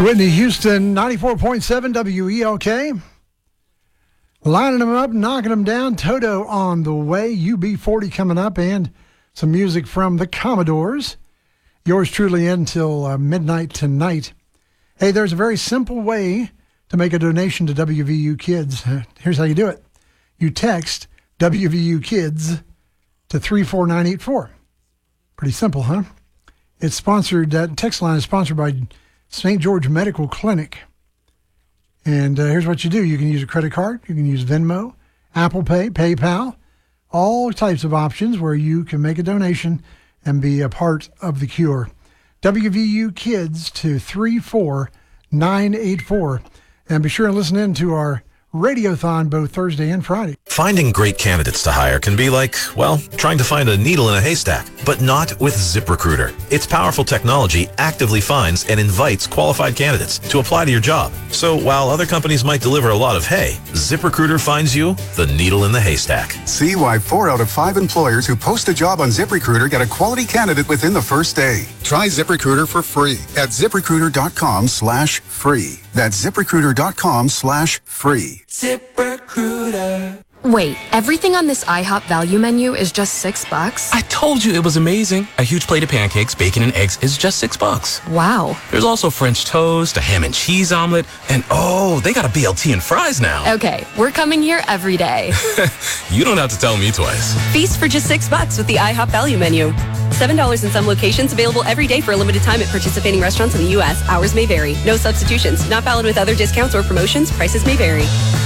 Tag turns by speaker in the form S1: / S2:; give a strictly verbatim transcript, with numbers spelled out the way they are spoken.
S1: Whitney Houston, ninety-four point seven W E L K. Lining them up, knocking them down. Toto on the way. U B forty coming up, and some music from the Commodores. Yours truly until uh, midnight tonight. Hey, there's a very simple way to make a donation to W V U Kids. Uh, here's how you do it. You text W V U Kids to three four nine eight four. Pretty simple, huh? It's sponsored, that text line is sponsored by Saint George Medical Clinic. And uh, here's what you do. You can use a credit card. You can use Venmo, Apple Pay, PayPal, all types of options where you can make a donation and be a part of the cure. W V U Kids to three four nine eight four. And be sure and listen in to our Radiothon both Thursday and Friday.
S2: Finding great candidates to hire can be like, well, trying to find a needle in a haystack, but not with ZipRecruiter. Its powerful technology actively finds and invites qualified candidates to apply to your job. So while other companies might deliver a lot of hay, ZipRecruiter finds you the needle in the haystack.
S3: See why four out of five employers who post a job on ZipRecruiter get a quality candidate within the first day. Try ZipRecruiter for free at ZipRecruiter.com slash free. That's ZipRecruiter.com slash free.
S4: ZipRecruiter.
S5: Wait, everything on this IHOP value menu is just six bucks?
S4: I told you it was amazing. A huge plate of pancakes, bacon, and eggs is just six bucks.
S5: Wow.
S4: There's also French toast, a ham and cheese omelet, and oh, they got a B L T and fries now.
S5: Okay, we're coming here every day.
S4: You don't have to tell me twice.
S6: Feast for just six bucks with the IHOP value menu. seven dollars in some locations, available every day for a limited time at participating restaurants in the U S. Hours may vary. No substitutions. Not valid with other discounts or promotions. Prices may vary.